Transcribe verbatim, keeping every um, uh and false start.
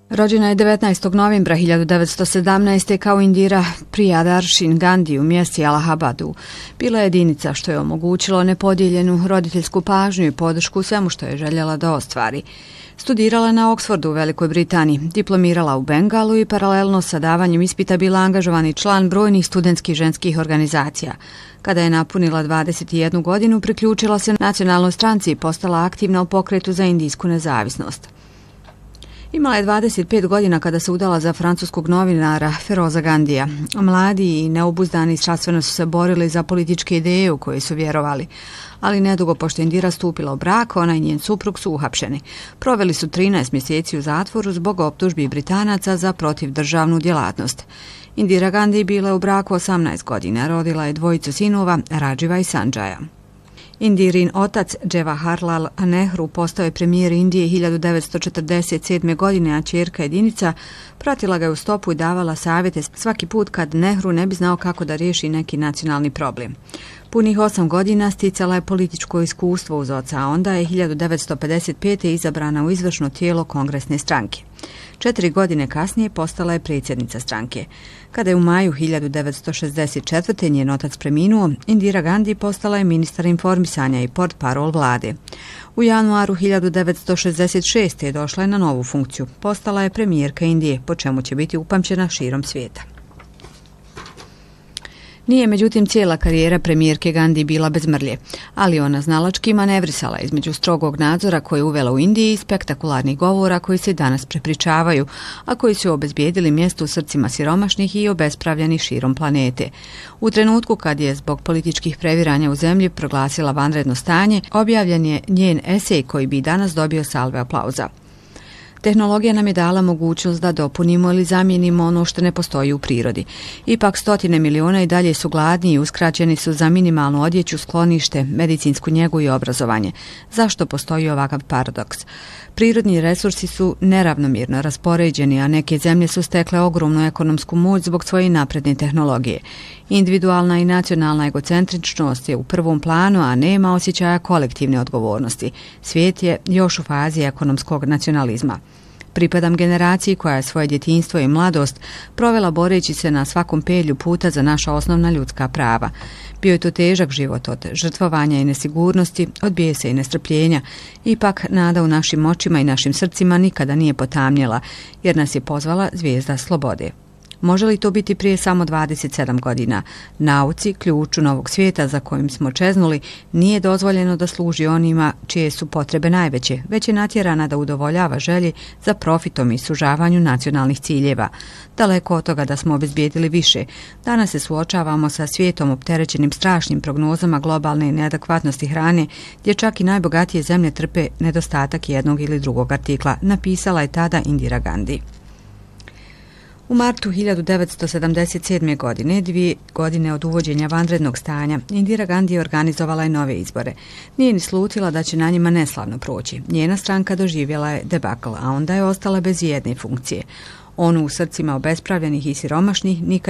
Rođena je devetnaestog novembra hiljadu devetsto sedamnaeste. kao Indira Priyadarshin Gandhi u mjesti Allahabadu. Bila je jedinica što je omogućilo nepodijeljenu roditeljsku pažnju i podršku svemu što je željela da ostvari. Studirala na Oxfordu u Velikoj Britaniji, diplomirala u Bengalu i paralelno sa davanjem ispita bila angažovani član brojnih studentskih ženskih organizacija. Kada je napunila dvadeset jednu godinu, priključila se nacionalnoj stranci i postala aktivna u pokretu za indijsku nezavisnost. Imala je dvadeset pet godina kada se udala za francuskog novinara Feroza Gandija. Mladi i neobuzdani strastveno su se borili za političke ideje u koje su vjerovali. Ali nedugo pošto Indira stupila u brak, ona i njen suprug su uhapšeni. Proveli su trinaest mjeseci u zatvoru zbog optužbi Britanaca za protivdržavnu djelatnost. Indira Gandhi bila je u braku osamnaest godina, rodila je dvojicu sinova, Rajiva i Sanjaya. Indirin otac Jawaharlal Nehru postao je premijer Indije hiljadu devetsto četrdeset sedme. godine, a ćerka jedinica pratila ga je u stopu i davala savjete svaki put kad Nehru ne bi znao kako da riješi neki nacionalni problem. Punih osam godina sticala je političko iskustvo uz oca, a onda je hiljadu devetsto pedeset pete. izabrana u izvršno tijelo kongresne stranke. Četiri godine kasnije postala je predsjednica stranke. Kada je u maju hiljadu devetsto šezdeset četvrte. njen otac preminuo, Indira Gandhi postala je ministar informisanja i portparol vlade. U januaru hiljadu devetsto šezdeset šeste. došla je na novu funkciju. Postala je premijerka Indije, po čemu će biti upamćena širom svijeta. Nije međutim cijela karijera premijerke Gandhi bila bez mrlje, ali ona znalački manevrisala između strogog nadzora koje je uvela u Indiji i spektakularnih govora koji se danas prepričavaju, a koji su obezbijedili mjesto u srcima siromašnih i obespravljeni širom planete. U trenutku kad je zbog političkih previranja u zemlji proglasila vanredno stanje, objavljen je njen esej koji bi danas dobio salve aplauza. Tehnologija nam je dala mogućnost da dopunimo ili zamijenimo ono što ne postoji u prirodi. Ipak stotine miliona i dalje su gladni i uskraćeni su za minimalnu odjeću, sklonište, medicinsku njegu i obrazovanje. Zašto postoji ovakav paradoks? Prirodni resursi su neravnomjerno raspoređeni, a neke zemlje su stekle ogromnu ekonomsku moć zbog svoje napredne tehnologije. Individualna i nacionalna egocentričnost je u prvom planu, a nema osjećaja kolektivne odgovornosti. Svijet je još u fazi ekonomskog nacionalizma. Pripadam generaciji koja je svoje djetinjstvo i mladost provela boreći se na svakom pelju puta za naša osnovna ljudska prava. Bio je to težak život od žrtvovanja i nesigurnosti, od bijesa i nestrpljenja. Ipak nada u našim očima i našim srcima nikada nije potamnjela, jer nas je pozvala zvijezda slobode. Može li to biti prije samo dvadeset sedam godina? Nauci, ključu novog svijeta za kojim smo čeznuli, nije dozvoljeno da služi onima čije su potrebe najveće, već je natjerana da udovoljava želji za profitom i sužavanju nacionalnih ciljeva. Daleko od toga da smo obezbijedili više, danas se suočavamo sa svijetom opterećenim strašnim prognozama globalne neadekvatnosti hrane, gdje čak i najbogatije zemlje trpe nedostatak jednog ili drugog artikla, napisala je tada Indira Gandhi. U martu hiljadu devetsto sedamdeset sedme. godine, dvije godine od uvođenja vanrednog stanja, Indira Gandhi organizovala je nove izbore. Nije ni slutila da će na njima neslavno proći. Njena stranka doživjela je debakl, a onda je ostala bez jedne funkcije. Onu u srcima obespravljenih i siromašnih nikada